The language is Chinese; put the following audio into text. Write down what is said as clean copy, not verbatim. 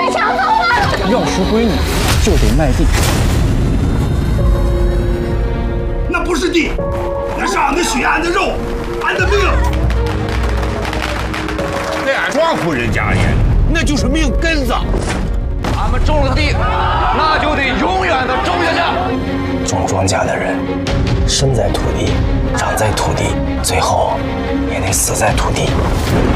给抢走了！ 要赎归你，就得卖地。 那不是地，那是俺的血，俺的肉，俺的命。 在俺庄户人家里，那就是命根子。 俺们种了地，那就得永远的种下去。 种庄稼的人，生在土地，长在土地，最后也得死在土地。